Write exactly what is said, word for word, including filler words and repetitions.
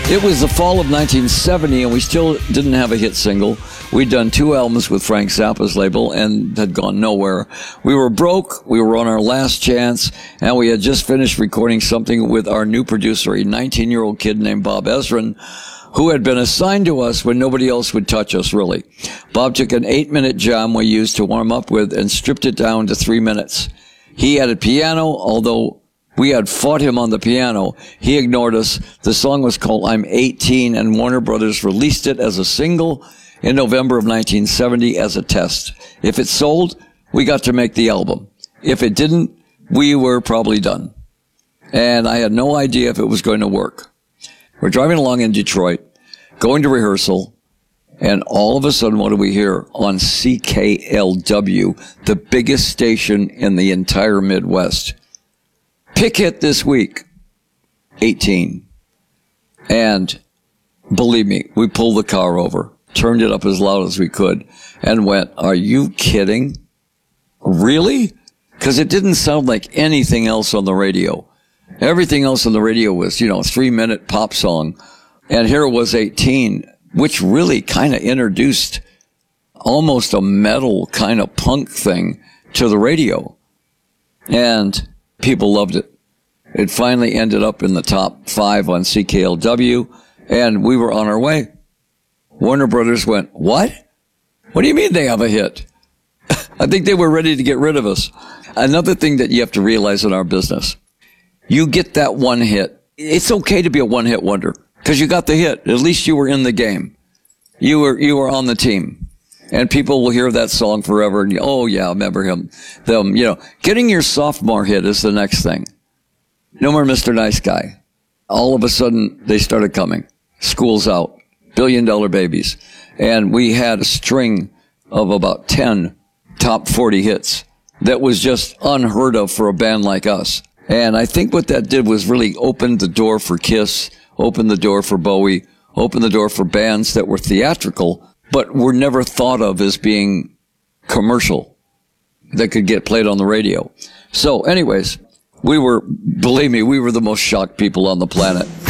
It was the fall of nineteen seventy, and we still didn't have a hit single. We'd done two albums with Frank Zappa's label and had gone nowhere. We were broke, we were on our last chance, and we had just finished recording something with our new producer, a nineteen-year-old kid named Bob Ezrin, who had been assigned to us when nobody else would touch us, really. Bob took an eight-minute jam we used to warm up with and stripped it down to three minutes. He added piano, although we had fought him on the piano. He ignored us. The song was called I'm eighteen, and Warner Brothers released it as a single in November of nineteen seventy as a test. If it sold, we got to make the album. If it didn't, we were probably done. And I had no idea if it was going to work. We're driving along in Detroit, going to rehearsal, and all of a sudden, what do we hear? On C K L W, the biggest station in the entire Midwest. Pick hit this week, eighteen. And believe me, we pulled the car over, turned it up as loud as we could, and went, are you kidding? Really? Because it didn't sound like anything else on the radio. Everything else on the radio was, you know, a three-minute pop song. And here it was eighteen, which really kind of introduced almost a metal kind of punk thing to the radio. And people loved it. It finally ended up in the top five on C K L W, and we were on our way. Warner Brothers went, what? What do you mean they have a hit? I think they were ready to get rid of us. Another thing that you have to realize in our business, you get that one hit. It's okay to be a one-hit wonder, because you got the hit. At least you were in the game. You were, you were on the team. And people will hear that song forever and, oh yeah, I remember him, them, you know. Getting your sophomore hit is the next thing. No more Mister Nice Guy. All of a sudden, they started coming. School's Out. Billion Dollar Babies. And we had a string of about ten top forty hits that was just unheard of for a band like us. And I think what that did was really open the door for Kiss, open the door for Bowie, open the door for bands that were theatrical, but were never thought of as being commercial, that could get played on the radio. So anyways, we were, believe me, we were the most shocked people on the planet.